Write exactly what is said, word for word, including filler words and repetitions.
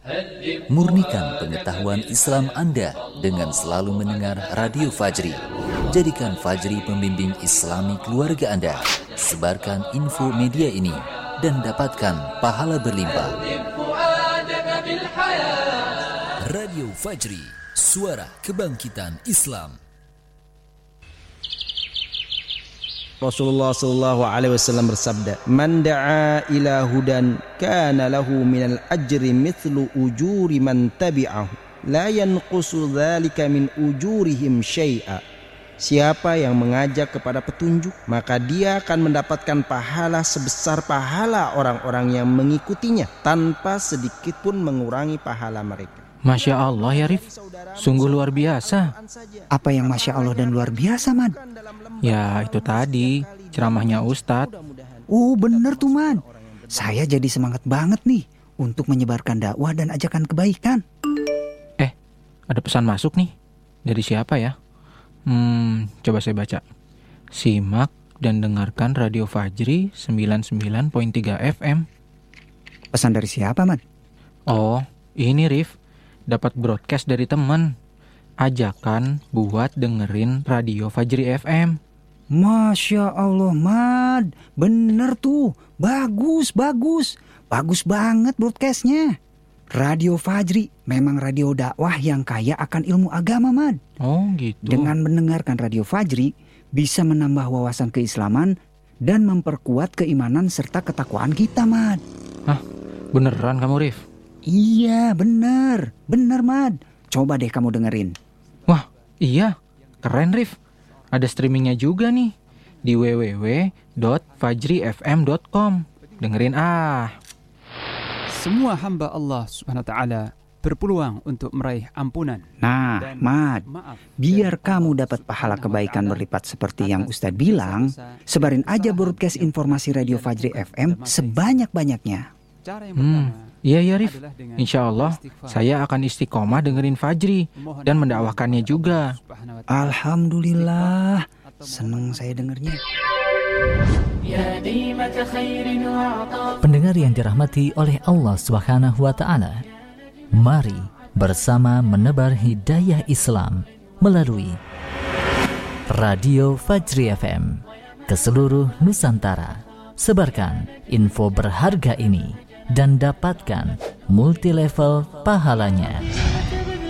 Murnikan pengetahuan Islam Anda dengan selalu mendengar Radio Fajri. Jadikan Fajri pembimbing Islami keluarga Anda. Sebarkan info media ini dan dapatkan pahala berlimpah. Radio Fajri, suara kebangkitan Islam. Rasulullah sallallahu alaihi wasallam bersabda, "Man da'a ila hudan kana lahu minal ajri mithlu ujuri man tabi'ahu, la yanqusu dzalika min ujurihim syai'a." Siapa yang mengajak kepada petunjuk, maka dia akan mendapatkan pahala sebesar pahala orang-orang yang mengikutinya, tanpa sedikit pun mengurangi pahala mereka. Masya Allah ya Rif, sungguh luar biasa. Apa yang Masya Allah dan luar biasa, Mad? Ya itu tadi, ceramahnya Ustadz. Oh bener tuh, Mad. Saya jadi semangat banget nih untuk menyebarkan dakwah dan ajakan kebaikan. Eh, ada pesan masuk nih. Dari siapa ya? Hmm, coba saya baca. Simak dan dengarkan Radio Fajri sembilan puluh sembilan koma tiga F M. Pesan dari siapa, Mad? Oh, ini Rif. Dapat broadcast dari teman. Ajakan buat dengerin Radio Fajri F M. Masya Allah, Mad. Bener tuh. Bagus, bagus. Bagus banget broadcastnya. Radio Fajri memang radio dakwah yang kaya akan ilmu agama, Mad. Oh gitu. Dengan mendengarkan Radio Fajri, bisa menambah wawasan keislaman dan memperkuat keimanan serta ketakwaan kita, Mad. Hah? Beneran kamu, Rif? Iya, bener. Bener, Mad. Coba deh kamu dengerin. Wah, iya. Keren, Rif. Ada streamingnya juga nih. Di w w w dot fajri f m dot com. Dengerin ah. Semua hamba Allah subhanahu wa ta'ala berpeluang untuk meraih ampunan. Nah, Mad, biar kamu dapat pahala kebaikan berlipat seperti yang Ustadz bilang, sebarin aja broadcast informasi Radio Fajri F M sebanyak-banyaknya. Hmm. Iya ya Rif, insya Allah saya akan istiqomah dengerin Fajri dan mendakwahkannya juga. Alhamdulillah, senang saya dengernya. Pendengar yang dirahmati oleh Allah Subhanahu wa Ta'ala, mari bersama menebar hidayah Islam melalui Radio Fajri F M ke seluruh Nusantara. Sebarkan info berharga ini dan dapatkan multi level pahalanya.